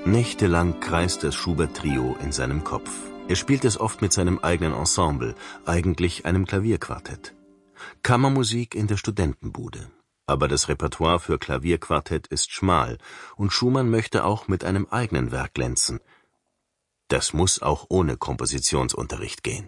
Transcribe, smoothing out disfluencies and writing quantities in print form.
Nächtelang kreist das Schubert-Trio in seinem Kopf. Er spielt es oft mit seinem eigenen Ensemble, eigentlich einem Klavierquartett. Kammermusik in der Studentenbude. Aber das Repertoire für Klavierquartett ist schmal und Schumann möchte auch mit einem eigenen Werk glänzen. Das muss auch ohne Kompositionsunterricht gehen.